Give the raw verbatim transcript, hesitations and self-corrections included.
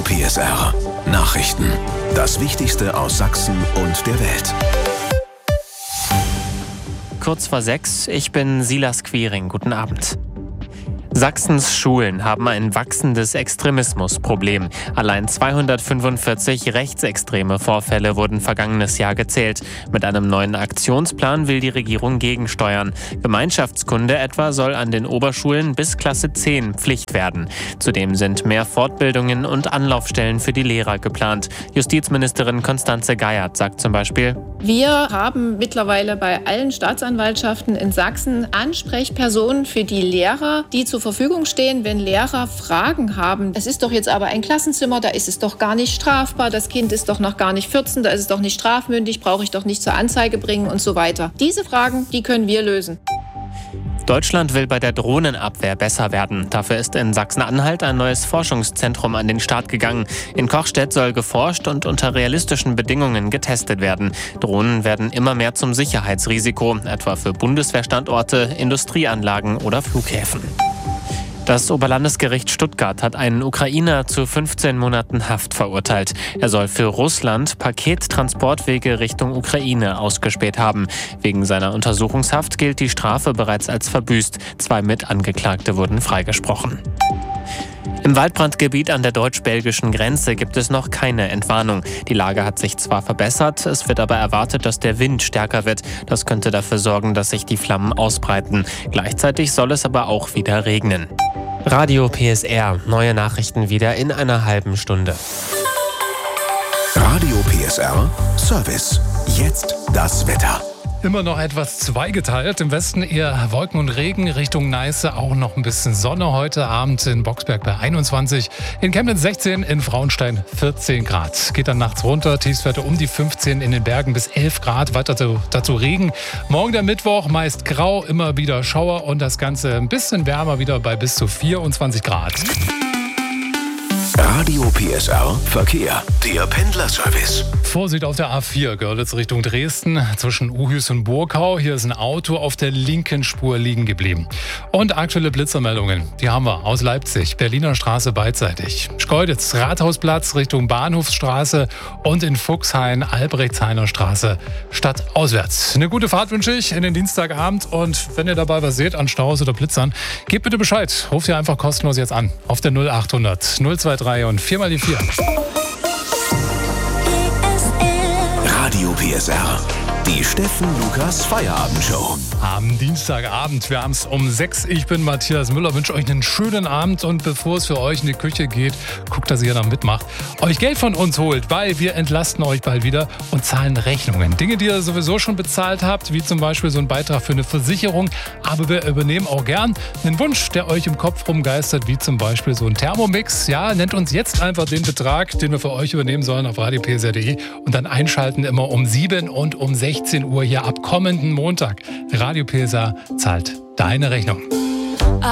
P S R. Nachrichten. Das Wichtigste aus Sachsen und der Welt. Kurz vor sechs, ich bin Silas Quiring. Guten Abend. Sachsens Schulen haben ein wachsendes Extremismusproblem. Allein zweihundertfünfundvierzig rechtsextreme Vorfälle wurden vergangenes Jahr gezählt. Mit einem neuen Aktionsplan will die Regierung gegensteuern. Gemeinschaftskunde etwa soll an den Oberschulen bis Klasse zehn Pflicht werden. Zudem sind mehr Fortbildungen und Anlaufstellen für die Lehrer geplant. Justizministerin Constanze Geiert sagt zum Beispiel: Wir haben mittlerweile bei allen Staatsanwaltschaften in Sachsen Ansprechpersonen für die Lehrer, die zur Verfügung stehen, wenn Lehrer Fragen haben. Es ist doch jetzt aber ein Klassenzimmer, da ist es doch gar nicht strafbar, das Kind ist doch noch gar nicht vierzehn, da ist es doch nicht strafmündig, brauche ich doch nicht zur Anzeige bringen und so weiter. Diese Fragen, die können wir lösen. Deutschland will bei der Drohnenabwehr besser werden. Dafür ist in Sachsen-Anhalt ein neues Forschungszentrum an den Start gegangen. In Kochstedt soll geforscht und unter realistischen Bedingungen getestet werden. Drohnen werden immer mehr zum Sicherheitsrisiko, etwa für Bundeswehrstandorte, Industrieanlagen oder Flughäfen. Das Oberlandesgericht Stuttgart hat einen Ukrainer zu fünfzehn Monaten Haft verurteilt. Er soll für Russland Pakettransportwege Richtung Ukraine ausgespäht haben. Wegen seiner Untersuchungshaft gilt die Strafe bereits als verbüßt. Zwei Mitangeklagte wurden freigesprochen. Im Waldbrandgebiet an der deutsch-belgischen Grenze gibt es noch keine Entwarnung. Die Lage hat sich zwar verbessert, es wird aber erwartet, dass der Wind stärker wird. Das könnte dafür sorgen, dass sich die Flammen ausbreiten. Gleichzeitig soll es aber auch wieder regnen. Radio P S R, neue Nachrichten wieder in einer halben Stunde. Radio P S R Service. Jetzt das Wetter. Immer noch etwas zweigeteilt. Im Westen eher Wolken und Regen, Richtung Neiße auch noch ein bisschen Sonne. Heute Abend in Boxberg bei einundzwanzig, in Chemnitz sechzehn, in Frauenstein vierzehn Grad. Geht dann nachts runter, Tiefstwerte um die fünfzehn, in den Bergen bis elf Grad, weiter dazu, dazu Regen. Morgen der Mittwoch, meist grau, immer wieder Schauer und das Ganze ein bisschen wärmer wieder bei bis zu vierundzwanzig Grad. Radio P S R Verkehr, der Pendlerservice. Vorsicht auf der A vier, Görlitz Richtung Dresden, zwischen Uhüs und Burkau. Hier ist ein Auto auf der linken Spur liegen geblieben. Und aktuelle Blitzermeldungen, die haben wir aus Leipzig, Berliner Straße beidseitig. Schkeuditz, Rathausplatz Richtung Bahnhofsstraße und in Fuchshain, Albrechtshainer Straße, stadtauswärts. Eine gute Fahrt wünsche ich in den Dienstagabend und wenn ihr dabei was seht an Staus oder Blitzern, gebt bitte Bescheid. Ruft ihr einfach kostenlos jetzt an auf der null achthundert null zwei drei und vier mal die vier. Radio P S R, die Steffen Lukas Feierabendshow. Am Dienstagabend, wir haben es um sechs. Ich bin Matthias Müller, wünsche euch einen schönen Abend und bevor es für euch in die Küche geht, guckt, dass ihr noch mitmacht, euch Geld von uns holt, weil wir entlasten euch bald wieder und zahlen Rechnungen. Dinge, die ihr sowieso schon bezahlt habt, wie zum Beispiel so ein Beitrag für eine Versicherung, aber wir übernehmen auch gern einen Wunsch, der euch im Kopf rumgeistert, wie zum Beispiel so ein Thermomix. Ja, nennt uns jetzt einfach den Betrag, den wir für euch übernehmen sollen auf radio p s r punkt d e und dann einschalten immer um sieben und um sechzehn Uhr hier ab kommenden Montag. Radio P S R zahlt deine Rechnung.